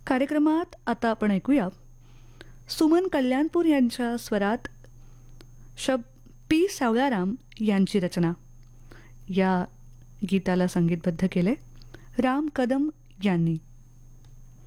कार्यक्रमात आता आपण ऐकूया सुमन कल्याणपूर यांच्या स्वरात पी सावळाराम यांची रचना. या गीताला संगीतबद्ध केले राम कदम यांनी.